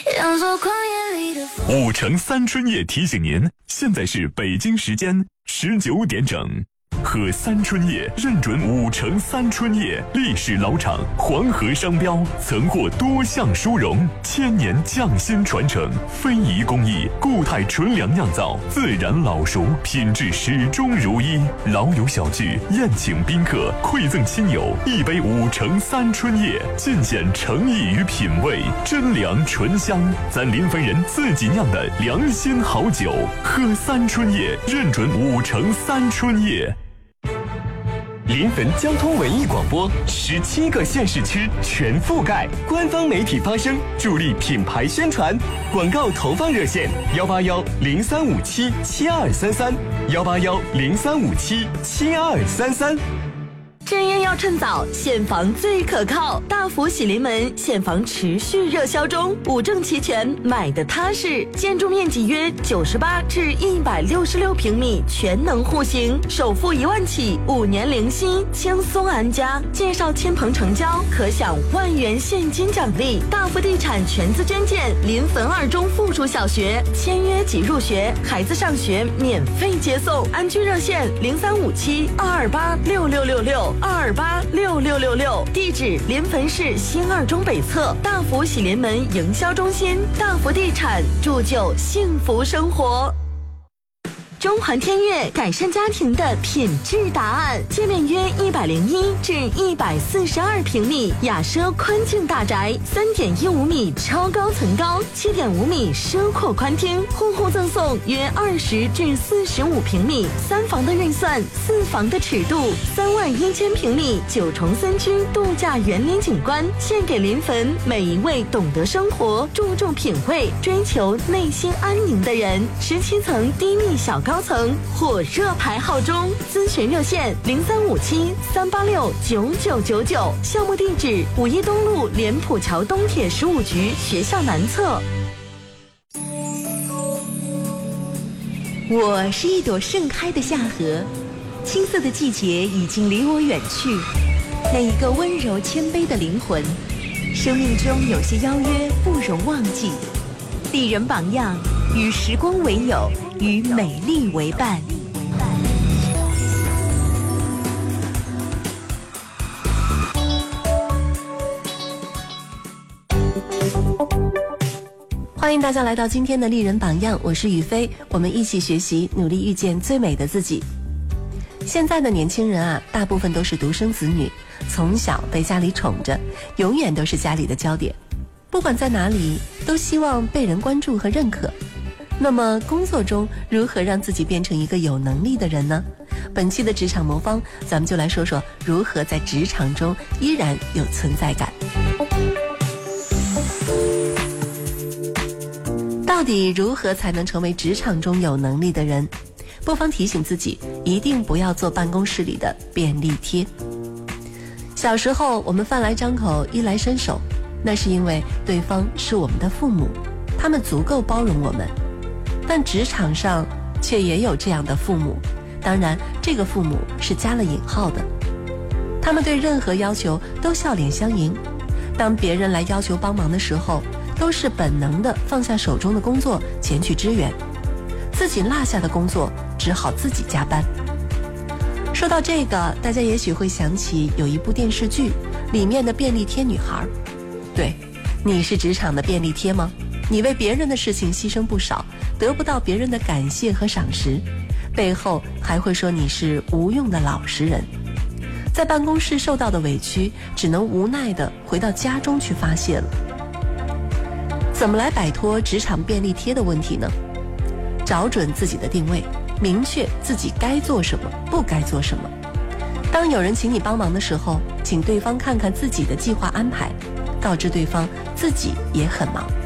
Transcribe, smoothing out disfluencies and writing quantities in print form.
5城3春夜提醒您，现在是北京时间19点整。喝三春夜认准5城3春夜，历史老厂，黄河商标，曾获多项殊荣，1000年匠心传承，非遗工艺，固态纯粮酿造，自然老熟，品质始终如一。老友小聚，宴请宾客，馈赠亲友，一杯5城3春夜，尽显诚意与品味，真粮醇香，咱临汾人自己酿的良心好酒。喝三春夜，认准5城3春夜。 临汾交通文艺广播，17个县市区全覆盖，官方媒体发声，助力品牌宣传。广告投放热线：181-0357-7233，181-0357-7233。 正业要趁早，现房最可靠。大福喜临门现房持续热销中，五证齐全，买的踏实。建筑面积约98至166平米，全能户型，首付1万起，5年零息，轻松安家。介绍亲朋成交，可享1万元现金奖励。大福地产全资捐建临汾2中附属小学，签约即入学，孩子上学免费接送。安居热线0357-228-6666。228-6666，地址临汾市新2中北侧大福喜临门营销中心。大福地产，铸就幸福生活。中环天悦改善家庭的品质答案，界面约101至142平米，雅奢宽境大宅，3.15米超高层高，7.5米奢阔宽厅，户户赠送约20至45平米，3房的预算，4房的尺度，31000平米9重3居度假园林景观，献给临汾每一位懂得生活、注重品味、追求内心安宁的人。17层低密小高层，火热排号中，咨询热线0357-386-9999，项目地址5一东路莲浦桥东铁15局学校南侧。 我是一朵盛开的夏荷，青涩的季节已经离我远去。那一个温柔谦卑的灵魂，生命中有些邀约不容忘记。丽人榜样，与时光为友，与美丽为伴。 欢迎大家来到今天的丽人榜样，我是雨飞，我们一起学习，努力遇见最美的自己。现在的年轻人啊，大部分都是独生子女，从小被家里宠着，永远都是家里的焦点，不管在哪里都希望被人关注和认可。那么工作中如何让自己变成一个有能力的人呢？本期的职场魔方，咱们就来说说如何在职场中依然有存在感。到底如何才能成为职场中有能力的人？不妨提醒自己，一定不要做办公室里的便利贴。小时候我们饭来张口，衣来伸手，那是因为对方是我们的父母，他们足够包容我们。但职场上却也有这样的父母，当然这个父母是加了引号的。他们对任何要求都笑脸相迎，当别人来要求帮忙的时候，都是本能的放下手中的工作前去支援，自己落下的工作只好自己加班。说到这个，大家也许会想起有一部电视剧里面的便利贴女孩。对，你是职场的便利贴吗？你为别人的事情牺牲不少，得不到别人的感谢和赏识，背后还会说你是无用的老实人。在办公室受到的委屈，只能无奈地回到家中去发泄了。怎么来摆脱职场便利贴的问题呢？找准自己的定位，明确自己该做什么，不该做什么。当有人请你帮忙的时候，请对方看看自己的计划安排，告知对方自己也很忙。